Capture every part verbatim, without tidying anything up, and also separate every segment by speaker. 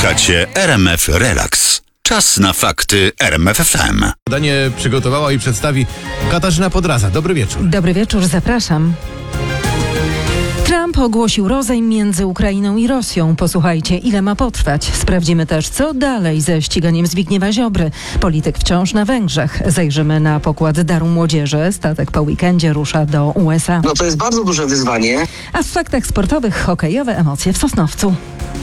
Speaker 1: Słuchacie R M F Relax. Czas na fakty R M F F M.
Speaker 2: Zadanie przygotowała i przedstawi Katarzyna Podraza. Dobry wieczór.
Speaker 3: Dobry wieczór, zapraszam. Trump ogłosił rozejm między Ukrainą i Rosją. Posłuchajcie, ile ma potrwać. Sprawdzimy też, co dalej ze ściganiem Zbigniewa Ziobry. Polityk wciąż na Węgrzech. Zajrzymy na pokład Daru Młodzieży. Statek po weekendzie rusza do U S A.
Speaker 4: No to jest bardzo duże wyzwanie.
Speaker 3: A w faktach sportowych hokejowe emocje w Sosnowcu.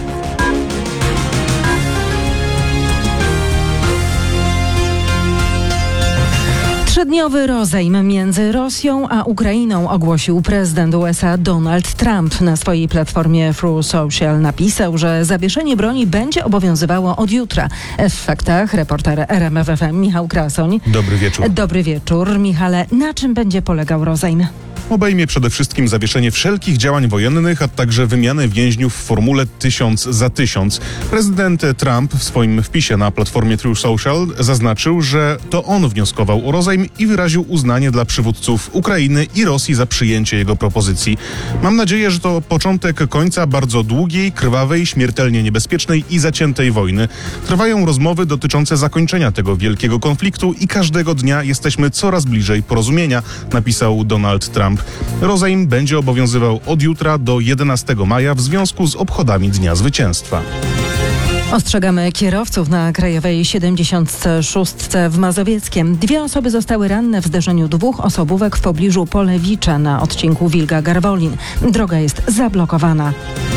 Speaker 3: Trzydniowy rozejm między Rosją a Ukrainą ogłosił prezydent U S A Donald Trump. Na swojej platformie Truth Social napisał, że zawieszenie broni będzie obowiązywało od jutra. W faktach reporter R M F F M Michał Krasoń.
Speaker 5: Dobry wieczór.
Speaker 3: Dobry wieczór. Michale, na czym będzie polegał rozejm?
Speaker 5: Obejmie przede wszystkim zawieszenie wszelkich działań wojennych, a także wymianę więźniów w formule tysiąc za tysiąc. Prezydent Trump w swoim wpisie na platformie Truth Social zaznaczył, że to on wnioskował o rozejm i wyraził uznanie dla przywódców Ukrainy i Rosji za przyjęcie jego propozycji. Mam nadzieję, że to początek końca bardzo długiej, krwawej, śmiertelnie niebezpiecznej i zaciętej wojny. Trwają rozmowy dotyczące zakończenia tego wielkiego konfliktu i każdego dnia jesteśmy coraz bliżej porozumienia, napisał Donald Trump. Rozejm będzie obowiązywał od jutra do jedenastego maja w związku z obchodami Dnia Zwycięstwa.
Speaker 3: Ostrzegamy kierowców na Krajowej siedemdziesiątej szóstej w Mazowieckiem. Dwie osoby zostały ranne w zderzeniu dwóch osobówek w pobliżu Polewicza na odcinku Wilga-Garwolin. Droga jest zablokowana.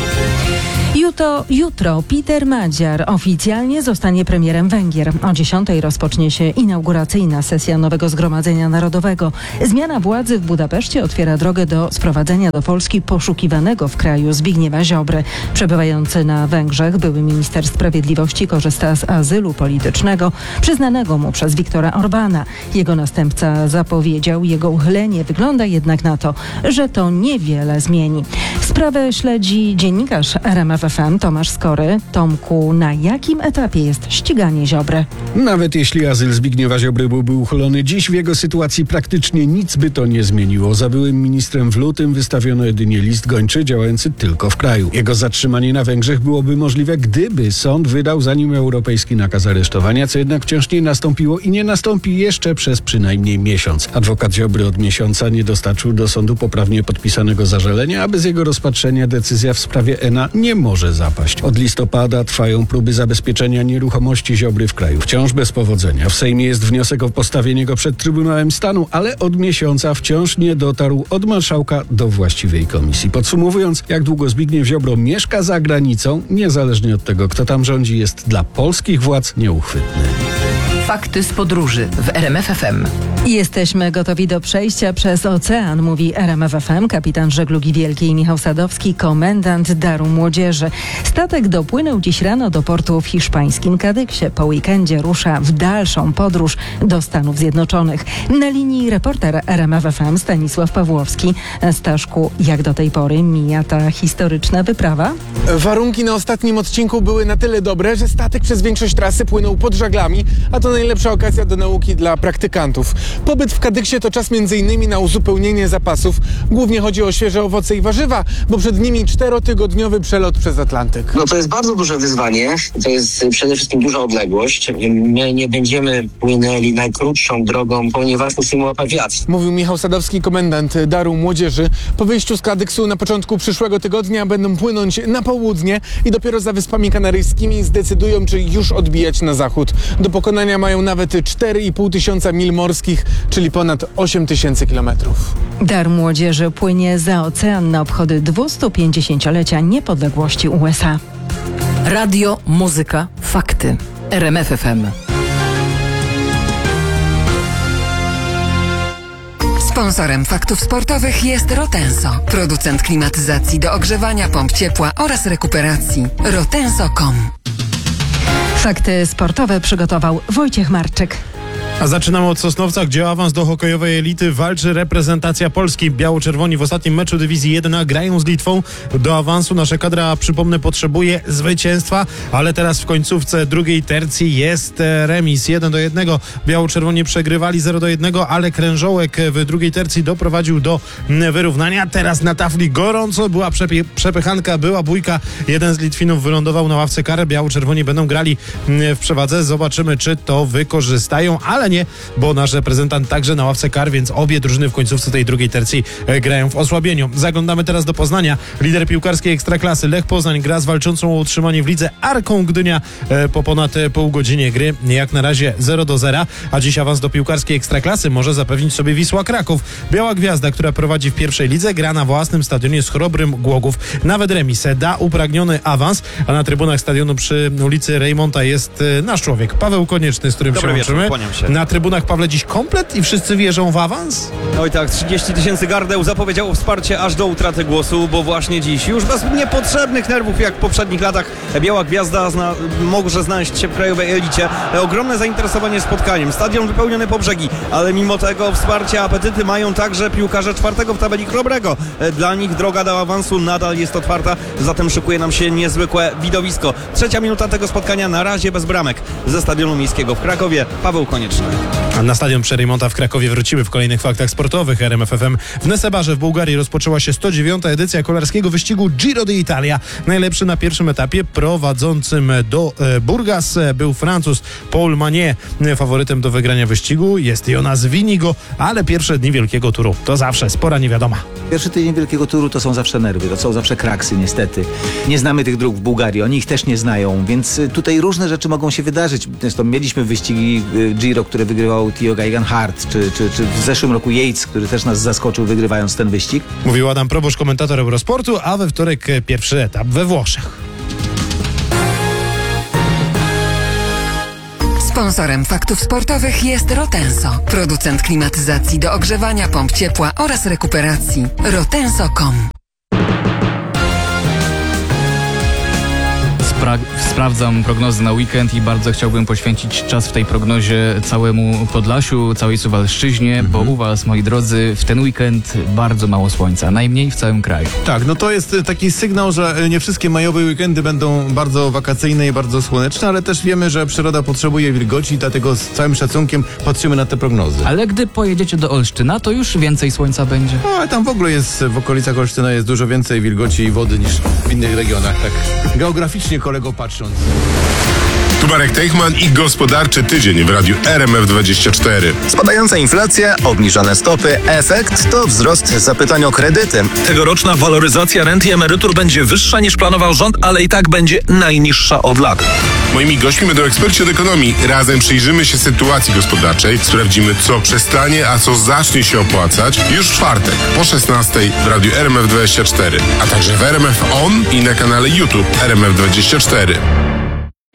Speaker 3: Jutro, jutro Peter Madziar oficjalnie zostanie premierem Węgier. O dziesiątej rozpocznie się inauguracyjna sesja nowego Zgromadzenia Narodowego. Zmiana władzy w Budapeszcie otwiera drogę do sprowadzenia do Polski poszukiwanego w kraju Zbigniewa Ziobry. Przebywający na Węgrzech były minister sprawiedliwości korzysta z azylu politycznego przyznanego mu przez Viktora Orbana. Jego następca zapowiedział jego uchylenie. Wygląda jednak na to, że to niewiele zmieni. Sprawę śledzi dziennikarz R M F F M Tomasz Skory. Tomku, na jakim etapie jest ściganie Ziobry?
Speaker 6: Nawet jeśli azyl Zbigniewa Ziobry byłby uchylony dziś, w jego sytuacji praktycznie nic by to nie zmieniło. Za byłym ministrem w lutym wystawiono jedynie list gończy działający tylko w kraju. Jego zatrzymanie na Węgrzech byłoby możliwe, gdyby sąd wydał za nim europejski nakaz aresztowania, co jednak wciąż nie nastąpiło i nie nastąpi jeszcze przez przynajmniej miesiąc. Adwokat Ziobry od miesiąca nie dostarczył do sądu poprawnie podpisanego zażalenia, a bez jego rozpatrzenia decyzja w sprawie E N A nie może zapaść. Od listopada trwają próby zabezpieczenia nieruchomości Ziobry w kraju. Wciąż bez powodzenia. W Sejmie jest wniosek o postawienie go przed Trybunałem Stanu, ale od miesiąca wciąż nie dotarł od marszałka do właściwej komisji. Podsumowując, jak długo Zbigniew Ziobro mieszka za granicą, niezależnie od tego, kto tam rządzi, jest dla polskich władz nieuchwytny.
Speaker 7: Fakty z podróży w R M F F M.
Speaker 3: Jesteśmy gotowi do przejścia przez ocean, mówi R M F F M kapitan żeglugi wielkiej Michał Sadowski, komendant Daru Młodzieży. Statek dopłynął dziś rano do portu w hiszpańskim Kadyksie. Po weekendzie rusza w dalszą podróż do Stanów Zjednoczonych. Na linii reporter R M F F M Stanisław Pawłowski. Staszku, jak do tej pory mija ta historyczna wyprawa?
Speaker 8: Warunki na ostatnim odcinku były na tyle dobre, że statek przez większość trasy płynął pod żaglami, a to najlepsza okazja do nauki dla praktykantów. Pobyt w Kadyksie to czas między innymi na uzupełnienie zapasów. Głównie chodzi o świeże owoce i warzywa, bo przed nimi czterotygodniowy przelot przez Atlantyk.
Speaker 4: No to jest bardzo duże wyzwanie. To jest przede wszystkim duża odległość. My nie będziemy płynęli najkrótszą drogą, ponieważ musimy łapać wiatr.
Speaker 8: Mówił Michał Sadowski, komendant Daru Młodzieży. Po wyjściu z Kadyksu na początku przyszłego tygodnia będą płynąć na południe i dopiero za Wyspami Kanaryjskimi zdecydują, czy już odbijać na zachód. Do pokonania mają nawet cztery i pół tysiąca mil morskich, czyli ponad osiem tysięcy kilometrów.
Speaker 3: Dar Młodzieży płynie za ocean na obchody dwustupięćdziesięciolecia niepodległości U S A.
Speaker 7: Radio, muzyka, fakty. R M F F M.
Speaker 9: Sponsorem faktów sportowych jest Rotenso, producent klimatyzacji do ogrzewania, pomp ciepła oraz rekuperacji. rotenso kropka com.
Speaker 3: Fakty sportowe przygotował Wojciech Marczyk.
Speaker 2: A zaczynamy od Sosnowca, gdzie awans do hokejowej elity walczy reprezentacja Polski. Biało-czerwoni w ostatnim meczu dywizji jeden A grają z Litwą. Do awansu nasza kadra, przypomnę, potrzebuje zwycięstwa, ale teraz w końcówce drugiej tercji jest remis jeden do jednego. Biało-czerwoni przegrywali zero do jednego, ale Krężołek w drugiej tercji doprowadził do wyrównania. Teraz na tafli gorąco, była przepie- przepychanka, była bójka. Jeden z Litwinów wylądował na ławce kary. Biało-czerwoni będą grali w przewadze. Zobaczymy, czy to wykorzystają, ale nie, bo nasz reprezentant także na ławce kar, więc obie drużyny w końcówce tej drugiej tercji grają w osłabieniu. Zaglądamy teraz do Poznania. Lider piłkarskiej Ekstraklasy Lech Poznań gra z walczącą o utrzymanie w lidze Arką Gdynia po ponad pół godzinie gry. Jak na razie zero do zera, a dziś awans do piłkarskiej Ekstraklasy może zapewnić sobie Wisła Kraków. Biała Gwiazda, która prowadzi w pierwszej lidze, gra na własnym stadionie z Chrobrym Głogów. Nawet remis da upragniony awans, a na trybunach stadionu przy ulicy Rejmonta jest nasz człowiek, Paweł Konieczny, z którym
Speaker 10: Dobry
Speaker 2: się
Speaker 10: wieczór,
Speaker 2: łączymy.
Speaker 10: kłaniam się.
Speaker 2: Na trybunach, Pawle, dziś komplet i wszyscy wierzą w awans?
Speaker 10: Oj tak, trzydzieści tysięcy gardeł zapowiedziało wsparcie aż do utraty głosu, bo właśnie dziś już bez niepotrzebnych nerwów jak w poprzednich latach Biała Gwiazda zna, może znaleźć się w krajowej elicie. Ogromne zainteresowanie spotkaniem, stadion wypełniony po brzegi, ale mimo tego wsparcie, apetyty mają także piłkarze czwartego w tabeli Chrobrego. Dla nich droga do awansu nadal jest otwarta, zatem szykuje nam się niezwykłe widowisko. Trzecia minuta tego spotkania na razie bez bramek. Ze stadionu miejskiego w Krakowie, Paweł Konieczny.
Speaker 2: A na stadion przy Rejmonta w Krakowie wrócimy w kolejnych faktach sportowych R M F F M. W Nesebarze w Bułgarii rozpoczęła się sto dziewiąta edycja kolarskiego wyścigu Giro d'Italia. Najlepszy na pierwszym etapie prowadzącym do e, Burgas był Francuz Paul Manier. Faworytem do wygrania wyścigu jest Jonas Vinigo, ale pierwsze dni Wielkiego Turu to zawsze spora niewiadoma.
Speaker 11: Pierwszy tydzień Wielkiego Turu to są zawsze nerwy, to są zawsze kraksy niestety. Nie znamy tych dróg w Bułgarii, oni ich też nie znają, więc tutaj różne rzeczy mogą się wydarzyć. Zresztą mieliśmy wyścigi Giro, które wygrywał Theo Geoghegan-Hart, czy, czy, czy w zeszłym roku Yates, który też nas zaskoczył wygrywając ten wyścig.
Speaker 2: Mówił Adam Proboszcz, komentator Eurosportu, a we wtorek pierwszy etap we Włoszech.
Speaker 9: Sponsorem faktów sportowych jest Rotenso, producent klimatyzacji do ogrzewania, pomp ciepła oraz rekuperacji. rotenso kropka com.
Speaker 12: Spra- sprawdzam prognozy na weekend i bardzo chciałbym poświęcić czas w tej prognozie całemu Podlasiu, całej Suwalszczyźnie, bo u was, moi drodzy, w ten weekend bardzo mało słońca, najmniej w całym kraju.
Speaker 2: Tak, no to jest taki sygnał, że nie wszystkie majowe weekendy będą bardzo wakacyjne i bardzo słoneczne, ale też wiemy, że przyroda potrzebuje wilgoci, dlatego z całym szacunkiem patrzymy na te prognozy.
Speaker 12: Ale gdy pojedziecie do Olsztyna, to już więcej słońca będzie.
Speaker 2: No, ale tam w ogóle jest, w okolicach Olsztyna jest dużo więcej wilgoci i wody niż w innych regionach, tak geograficznie, kolego, patrząc.
Speaker 13: Tu Marek Teichman i gospodarczy tydzień w radiu R M F dwadzieścia cztery.
Speaker 14: Spadająca inflacja, obniżone stopy, efekt to wzrost zapytań o kredyty.
Speaker 15: Tegoroczna waloryzacja rent i emerytur będzie wyższa niż planował rząd, ale i tak będzie najniższa od lat.
Speaker 13: Moimi gośćmi będą eksperci od ekonomii. Razem przyjrzymy się sytuacji gospodarczej, sprawdzimy, co przestanie, a co zacznie się opłacać już w czwartek po szesnastej w radiu R M F dwadzieścia cztery, a także w R M F On i na kanale YouTube R M F dwadzieścia cztery.